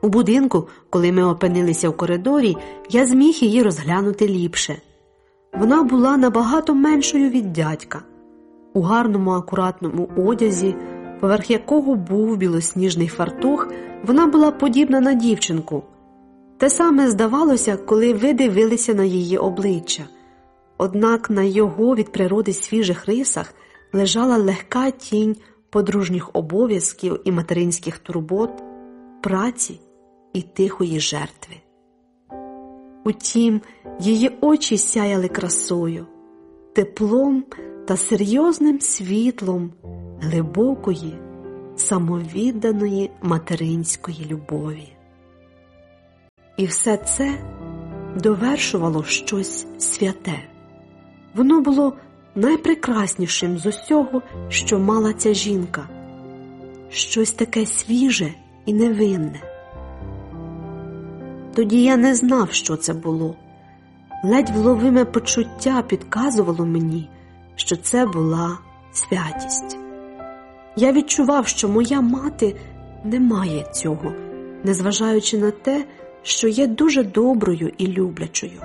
У будинку, коли ми опинилися в коридорі, я зміг її розглянути ліпше. Вона була набагато меншою від дядька. У гарному акуратному одязі, поверх якого був білосніжний фартух, вона була подібна на дівчинку. Те саме здавалося, коли ви дивилися на її обличчя. Однак на його від природи свіжих рисах лежала легка тінь подружніх обов'язків і материнських турбот, праці і тихої жертви. Утім, її очі сяяли красою, теплом та серйозним світлом глибокої, самовідданої материнської любові. І все це довершувало щось святе. Воно було найпрекраснішим з усього, що мала ця жінка. Щось таке свіже і невинне. Тоді я не знав, що це було. Ледь вловиме почуття підказувало мені, що це була святість. Я відчував, що моя мати не має цього, незважаючи на те, що є дуже доброю і люблячою.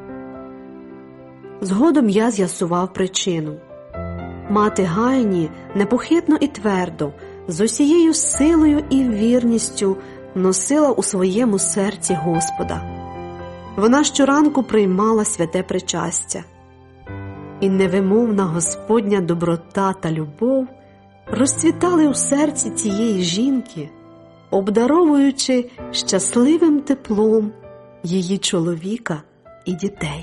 Згодом я з'ясував причину. Мати Гайні непохитно і твердо, з усією силою і вірністю носила у своєму серці Господа. Вона щоранку приймала святе причастя. І невимовна Господня доброта та любов розцвітали у серці цієї жінки, обдаровуючи щасливим теплом її чоловіка і дітей.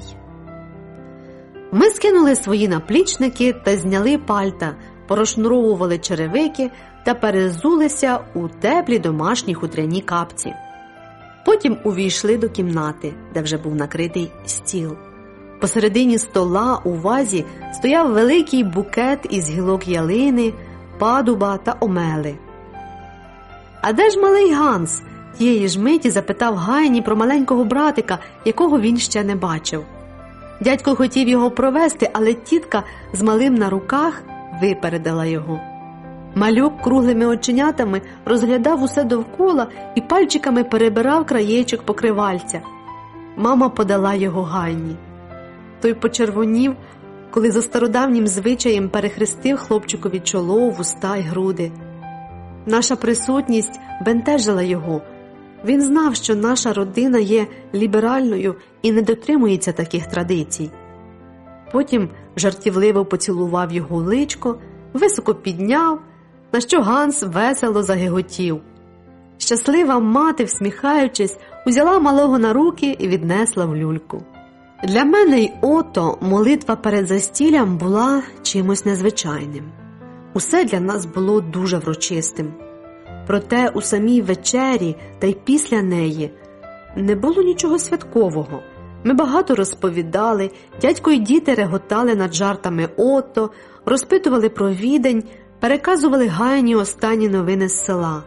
Ми скинули свої наплічники та зняли пальта, прошнуровували черевики та перезулися у теплі домашні хутряні капці. Потім увійшли до кімнати, де вже був накритий стіл. Посередині стола у вазі стояв великий букет із гілок ялини, падуба та омели. «А де ж малий Ганс?» – тієї ж миті запитав Гайні про маленького братика, якого він ще не бачив. Дядько хотів його провести, але тітка з малим на руках випередила його. Малюк круглими оченятами розглядав усе довкола і пальчиками перебирав краєчок покривальця. Мама подала його Гайні. Той почервонів, коли за стародавнім звичаєм перехрестив хлопчикові чоло, вуста й груди. Наша присутність бентежила його. Він знав, що наша родина є ліберальною і не дотримується таких традицій. Потім жартівливо поцілував його личко, високо підняв, на що Ганс весело загиготів. Щаслива мати, всміхаючись, узяла малого на руки і віднесла в люльку. Для мене й Ото молитва перед застіллям була чимось незвичайним. Усе для нас було дуже врочистим. Проте у самій вечері та й після неї не було нічого святкового. Ми багато розповідали, дядько й діти реготали над жартами Ото, розпитували про відень, переказували Гайні останні новини з села.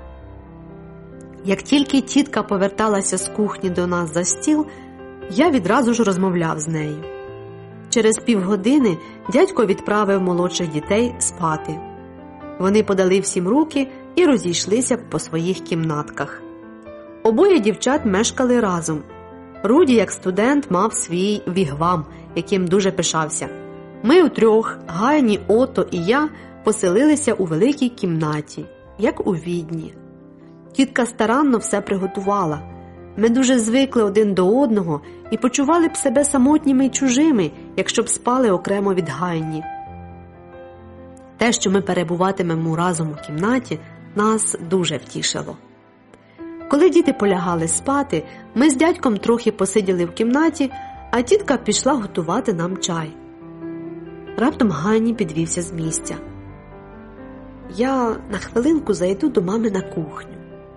Як тільки тітка поверталася з кухні до нас за стіл, я відразу ж розмовляв з нею. Через півгодини дядько відправив молодших дітей спати. Вони подали всім руки і розійшлися по своїх кімнатках. Обоє дівчат мешкали разом. Руді, як студент, мав свій вігвам, яким дуже пишався. Ми утрьох, Гайні, Ото і я, поселилися у великій кімнаті, як у Відні. Тітка старанно все приготувала. Ми дуже звикли один до одного і почували б себе самотніми й чужими, якщо б спали окремо від Гайні. Те, що ми перебуватимемо разом у кімнаті, нас дуже втішило. Коли діти полягали спати, ми з дядьком трохи посиділи в кімнаті, а тітка пішла готувати нам чай. Раптом Гайні підвівся з місця. «Я на хвилинку зайду до мами на кухню».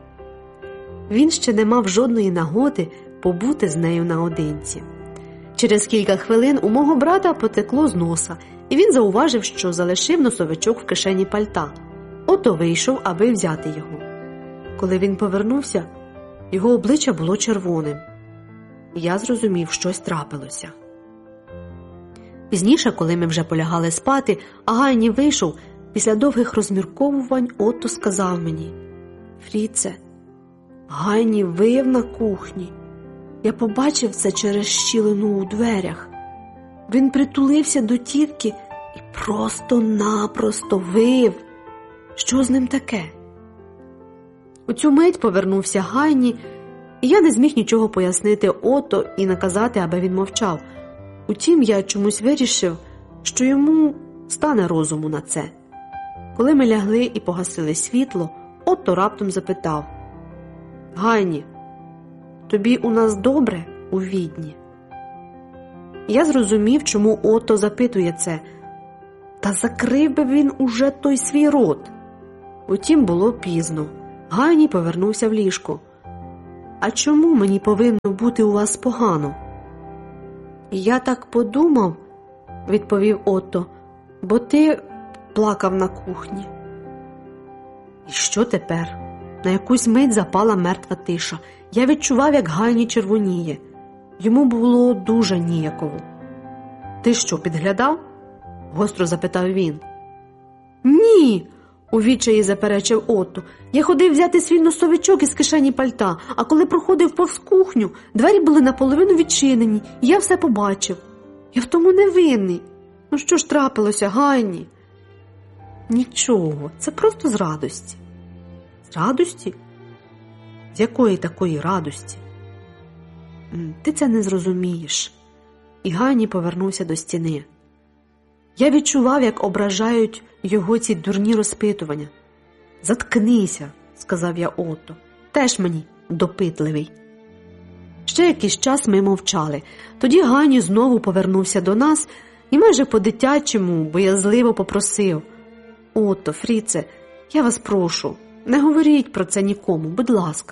Він ще не мав жодної нагоди побути з нею наодинці. Через кілька хвилин у мого брата потекло з носа, і він зауважив, що залишив носовичок в кишені пальта. Ото вийшов, аби взяти його. Коли він повернувся, його обличчя було червоним. Я зрозумів, щось трапилося. Пізніше, коли ми вже полягали спати, а Гайні вийшов, після довгих розмірковувань Отто сказав мені: «Фріце, Гайні вив на кухні. Я побачив це через щілину у дверях. Він притулився до тітки і просто-напросто вив. Що з ним таке? У цю мить повернувся Гайні, і я не зміг нічого пояснити Отто і наказати, аби він мовчав. Утім, я чомусь вирішив, що йому стане розуму на це. Коли ми лягли і погасили світло, Отто раптом запитав: «Гайні, тобі у нас добре у Відні?» Я зрозумів, чому Отто запитує це. Та закрив би він уже той свій рот. Утім, було пізно. Гайні повернувся в ліжко. «А чому мені повинно бути у вас погано?» «Я так подумав», – відповів Отто, – «бо ти плакав на кухні». І що тепер? На якусь мить запала мертва тиша. Я відчував, як Гайні червоніє. Йому було дуже ніяково. «Ти що, підглядав?» – гостро запитав він. «Ні!» – у відчаї заперечив Отто. «Я ходив взяти свій носовичок із кишені пальта, а коли проходив повз кухню, двері були наполовину відчинені, і я все побачив. Я в тому не винний. Ну що ж трапилося, Гайні?» «Нічого, це просто з радості». «З радості? З якої такої радості?» «Ти це не зрозумієш». І Гайні повернувся до стіни. Я відчував, як ображають його ці дурні розпитування. «Заткнися», – сказав я Отто, – «теж мені допитливий». Ще якийсь час ми мовчали. Тоді Гайні знову повернувся до нас і майже по-дитячому боязливо попросив: «Отто, Фріце, я вас прошу, не говоріть про це нікому, будь ласка».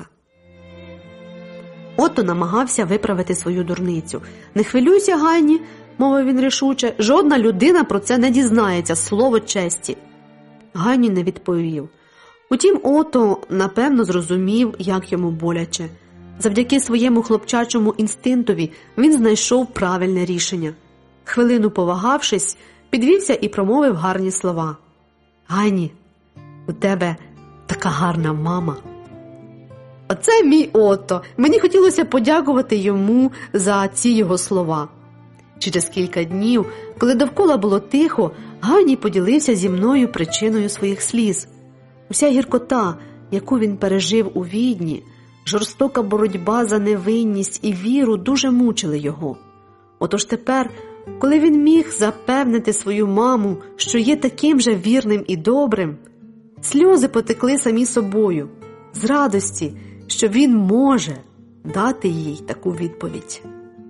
Отто намагався виправити свою дурницю. «Не хвилюйся, Гайні», – мовив він рішуче, – «жодна людина про це не дізнається, слово честі». Гайні не відповів. Утім, Отто, напевно, зрозумів, як йому боляче. Завдяки своєму хлопчачому інстинктові він знайшов правильне рішення. Хвилину повагавшись, підвівся і промовив гарні слова. «Гайні, у тебе така гарна мама». Оце мій Отто. Мені хотілося подякувати йому за ці його слова. Через кілька днів, коли довкола було тихо, Гайні поділився зі мною причиною своїх сліз. Уся гіркота, яку він пережив у Відні, жорстока боротьба за невинність і віру дуже мучили його. Отож тепер, коли він міг запевнити свою маму, що є таким же вірним і добрим, сльози потекли самі собою, з радості, що він може дати їй таку відповідь.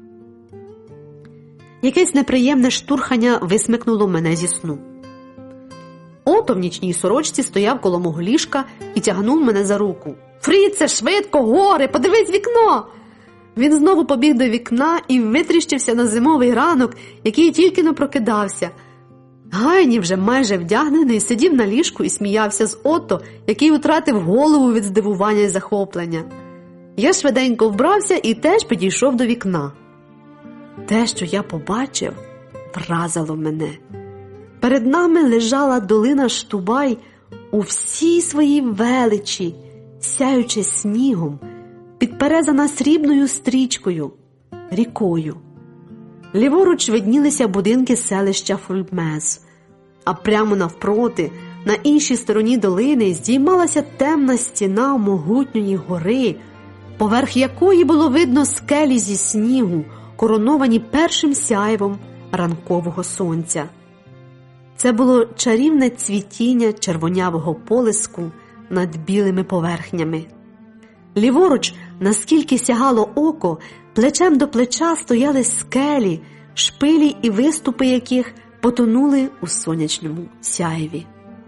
Якесь неприємне штурхання висмикнуло мене зі сну. Отто в нічній сорочці стояв коло мого ліжка і тягнув мене за руку. «Фріце, швидко, гори, подивись вікно!» Він знову побіг до вікна і витріщився на зимовий ранок, який тільки-но прокидався. Гайні, вже майже вдягнений, сидів на ліжку і сміявся з Отто, який втратив голову від здивування і захоплення. Я швиденько вбрався і теж підійшов до вікна. Те, що я побачив, вразило мене. Перед нами лежала долина Штубай у всій своїй величі, сяючи снігом, підперезана срібною стрічкою, рікою. Ліворуч виднілися будинки селища Фульмез, а прямо навпроти, на іншій стороні долини, здіймалася темна стіна могутньої гори, поверх якої було видно скелі зі снігу, короновані першим сяйвом ранкового сонця. Це було чарівне цвітіння червонявого полиску над білими поверхнями. Ліворуч, наскільки сягало око, плечем до плеча стояли скелі, шпилі і виступи яких потонули у сонячному сяєві.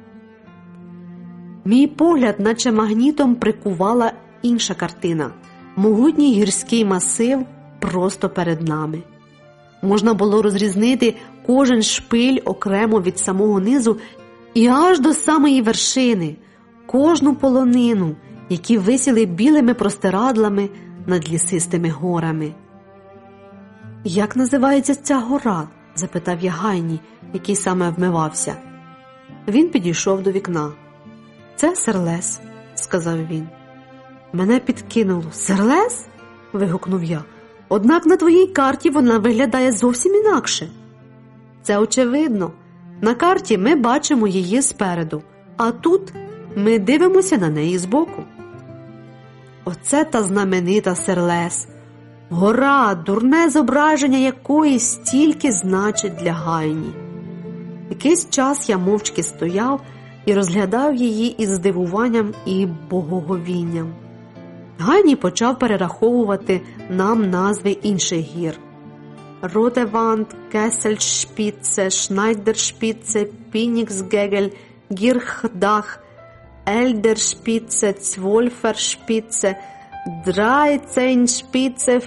Мій погляд наче магнітом прикувала інша картина – могутній гірський масив просто перед нами. Можна було розрізнити кожен шпиль окремо від самого низу і аж до самої вершини, кожну полонину, які висіли білими простирадлами над лісистими горами. «Як називається ця гора?» – запитав я Гайні, який саме вмивався. Він підійшов до вікна. «Це Серлес», – сказав він. Мене підкинуло. «Серлес?» – вигукнув я. «Однак на твоїй карті вона виглядає зовсім інакше». «Це очевидно. На карті ми бачимо її спереду, а тут ми дивимося на неї збоку». Оце та знаменита Серлес. Гора, дурне зображення якої стільки значить для Гайні. Якийсь час я мовчки стояв і розглядав її із здивуванням і богововінням. Гайні почав перераховувати нам назви інших гір. Родеванд, Кесельшпіце, Шнайдершпіце, Пініксгегель, Гірхдах, Ельдершпіце, Цвольфершпіце, Драйцейншпіце,